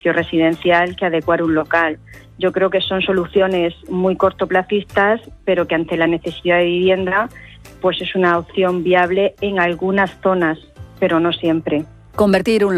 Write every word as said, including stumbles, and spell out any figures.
residencial que adecuar un local. Yo creo que son soluciones muy cortoplacistas, pero que ante la necesidad de vivienda, pues es una opción viable en algunas zonas, pero no siempre. Convertir un